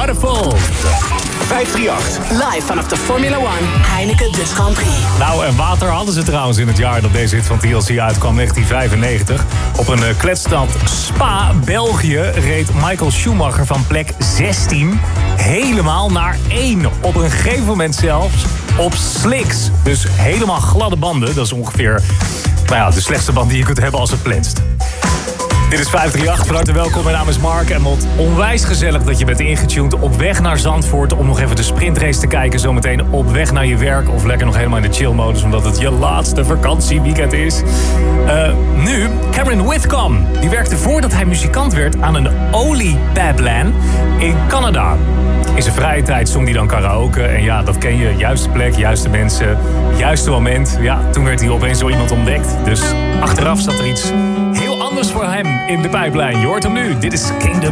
Waterfall. 538. Live vanaf de Formula 1 Heineken Dutch Grand Prix. Nou, en water hadden ze trouwens in het jaar dat deze hit van TLC uitkwam, 1995. Op een kletsstand Spa, België, reed Michael Schumacher van plek 16 helemaal naar 1. Op een gegeven moment zelfs op slicks. Dus helemaal gladde banden. Dat is ongeveer de slechtste band die je kunt hebben als het plenst. Dit is 538, van harte welkom. Mijn naam is Mark en wat onwijs gezellig dat je bent ingetuned op weg naar Zandvoort om nog even de sprintrace te kijken. Zometeen op weg naar je werk of lekker nog helemaal in de chillmodus omdat het je laatste vakantieweekend is. Nu, Cameron Whitcomb. Die werkte voordat hij muzikant werd aan een oliepipeline in Canada. In zijn vrije tijd zong hij dan karaoke. En ja, dat ken je. Juiste plek, juiste mensen, juiste moment. Ja, toen werd hij opeens door iemand ontdekt. Dus achteraf zat er iets heel anders voor hem in de pijplijn. Je hoort hem nu. Dit is Kingdom.